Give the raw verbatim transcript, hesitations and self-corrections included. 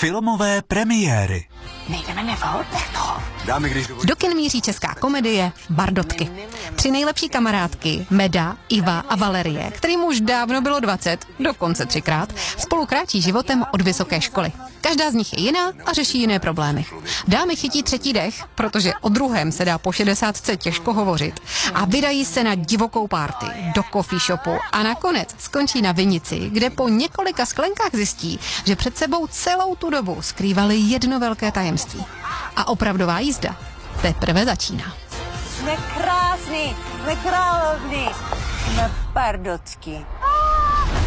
Filmové premiéry. Nejdeme nevolt, no. Dáme, když Do kin míří česká komedie Bardotky. Tři nejlepší kamarádky, Meda, Iva a Valerie, kterým už dávno bylo dvacet, dokonce třikrát, spolu kráčí životem od vysoké školy. Každá z nich je jiná a řeší jiné problémy. Dámy chytí třetí dech, protože o druhém se dá po šedesátce těžko hovořit, a vydají se na divokou party, do coffee shopu a nakonec skončí na vinici, kde po několika sklenkách zjistí, že před sebou celou tu dobu skrývali jedno velké tajemství. A opravdová jízda teprve začíná. Jsme krásný, jsme královny, jsme Bardocky.